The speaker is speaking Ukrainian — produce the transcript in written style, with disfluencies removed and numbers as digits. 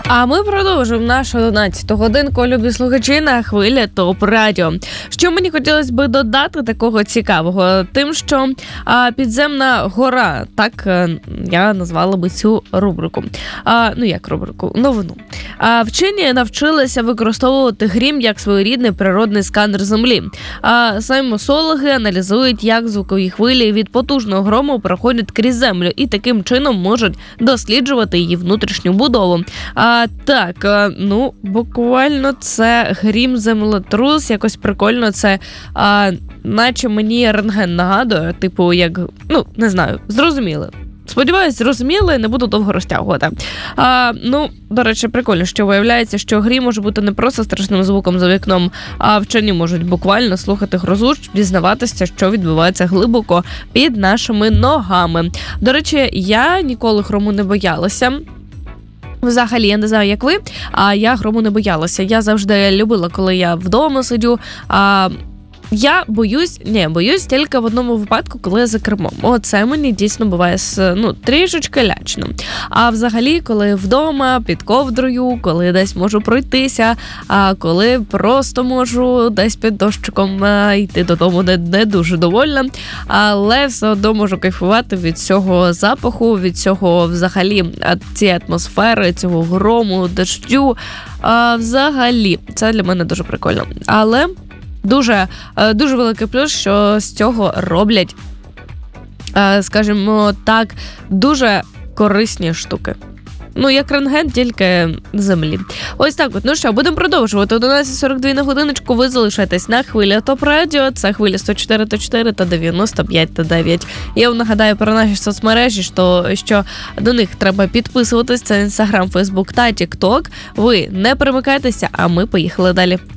А ми продовжуємо нашу 11-ту годинку, любі слухачі, на хвилі ТОП Радіо. Що мені хотілося б додати такого цікавого? Тим, що підземна гора, так я назвала би цю рубрику. Новину. Вчені навчилися використовувати грім як своєрідний природний сканер Землі. Сейсмологи аналізують, як звукові хвилі від потужного грому проходять крізь землю і таким чином можуть досліджувати її внутрішню будову. Буквально це грім, землетрус, якось прикольно, це наче мені рентген нагадує, не знаю, зрозуміли. Сподіваюсь, зрозуміли, не буду довго розтягувати. До речі, прикольно, що виявляється, що грім може бути не просто страшним звуком за вікном, а вчені можуть буквально слухати грозу, дізнаватися, що відбувається глибоко під нашими ногами. До речі, я ніколи грому не боялася. Взагалі, я не знаю, як ви, а я грому не боялася. Я завжди любила, коли я вдома сидю. Я боюсь тільки в одному випадку, коли я за кермом. Оце мені дійсно буває трішечки лячно. А взагалі, коли вдома, під ковдрою, коли десь можу пройтися, коли просто можу десь під дощиком йти додому, не дуже довольна, але все одно можу кайфувати від цього запаху, від цього взагалі цієї атмосфери, цього грому, дощу. Взагалі, це для мене дуже прикольно. Але дуже великий плюс, що з цього роблять, скажімо так, дуже корисні штуки. Як рентген, тільки землі. Ось так от. Ну що, будемо продовжувати. 11:42 на годиночку. Ви залишаєтесь на хвилі ТОП Радіо. Це хвилі 104,4 та 95,9. Я вам нагадаю про наші соцмережі, що до них треба підписуватись. Це Instagram, Facebook та TikTok. Ви не перемикайтеся, а ми поїхали далі.